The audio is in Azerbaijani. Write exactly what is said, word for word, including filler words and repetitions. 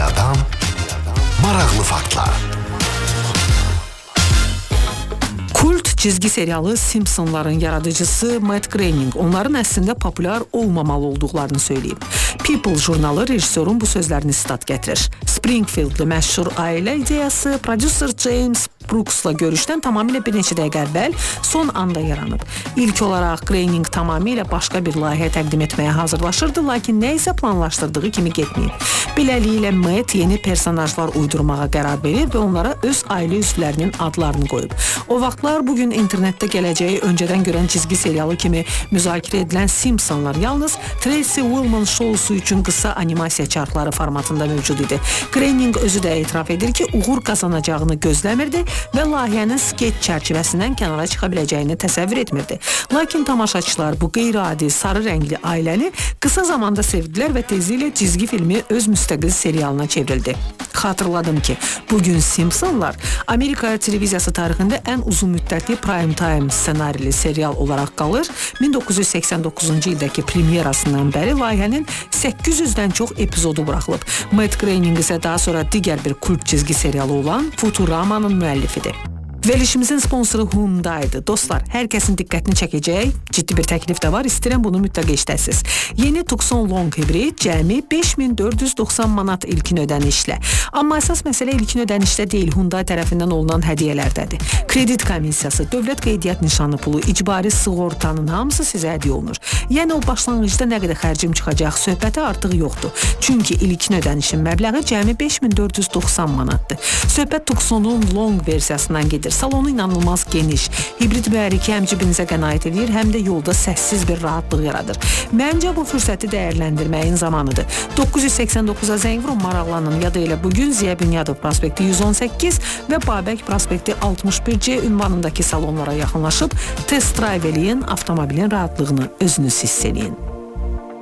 Dünyadan maraqlı faktlar. Kult çizgi serialı Simpsonların yaradıcısı Matt Groening onların əslində populyar olmamalı olduqlarını söyləyib. People jurnalı rejissorun bu sözlərini sitat gətirir. Springfieldli məşhur ailə ideyası prodüser James Brooks'la görüşdən tamamilə bir neçə dəqiqə əvvəl son anda yaranıb. İlk olaraq Groening tamamilə başqa bir layihə təqdim etməyə hazırlaşırdı, lakin nə isə planlaşdırdığı kimi getməyib. Beləliklə Matt yeni personajlar uydurmağa qərar verib və onlara öz ailə üzvlərinin adlarını qoyub. O vaxtlar bugün internetdə gələcəyi öncədən görən çizgi serialı kimi müzakirə edilən Simpsonlar yalnız Tracy Ullman şousu üçün qısa animasiya çarxları formatında mövcud idi. Groening özü də etiraf edir ki, uğur qazanacağını gözləmirdi və layihənin skeç çərçivəsindən kənara çıxa biləcəyini təsəvvür etmirdi. Lakin tamaşaçılar bu qeyri-adi sarı rəngli ailəni qısa zamanda sevdilər və tezliklə cizgi filmi öz müstəqil serialına çevrildi. Xatırladım ki, bugün Simpsonlar Amerika televiziyası tarixində ən uzun müddətli prime time ssenarili serial olaraq qalır. min doqquz yüz səksən doqquzuncu ildəki premyerasından bəri layihənin səkkiz yüzdən çox epizodu buraxılıb. Matt Groening isə daha sonra digər bir kult çizgi serialı olan Futurama'nın müəllifidir. Verilişimizin sponsoru Hyundai'dir. Dostlar, hər kəsin diqqətini çəkəcək ciddi bir təklif də var. İstəyirəm bunu mütləq eşidəsiniz. Yeni Tucson Long Hybrid cəmi beş min dörd yüz doxsan manat ilkin ödənişlə. Amma əsas məsələ ilkin ödənişdə deyil, Hyundai tərəfindən olunan hədiyyələrdədir. Kredit komissiyası, dövlət qeydiyyat nişanı pulu, icbari sığortanın hamısı sizə hədiyyə olunur. Yəni o başlanğıcda nə qədər xərcim çıxacaq söhbəti artıq yoxdur. Çünki ilkin ödənişin məbləği cəmi beş min dörd yüz doxsan manatdır. Söhbət Tucson'un Long versiyasından gedir. Salonu inanılmaz geniş. Hibrid mühərriki həm cibinizə qənaət edir, həm də yolda səssiz bir rahatlıq yaradır. Məncə bu fürsəti dəyərləndirməyin zamanıdır. doqquz yüz səksən doqquza zəng vurun, maraqlanın. Ya da elə bugün Ziya Bünyadov prospekti yüz on səkkiz və Babək prospekti altmış bir C ünvanındakı salonlara yaxınlaşıb test drive eləyin, avtomobilin rahatlığını özünüz hiss eləyin.